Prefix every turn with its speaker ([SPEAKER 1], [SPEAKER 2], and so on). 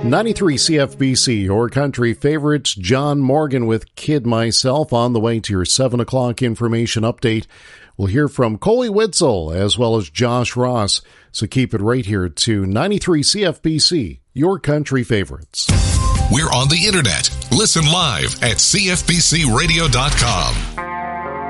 [SPEAKER 1] 93 CFBC, your country favorites. John Morgan with Kid Myself on the way to your 7 o'clock information update. We'll hear from Coley Witzel as well as Josh Ross. So keep it right here to 93 CFBC, your country favorites.
[SPEAKER 2] We're on the internet. Listen live at CFBCradio.com.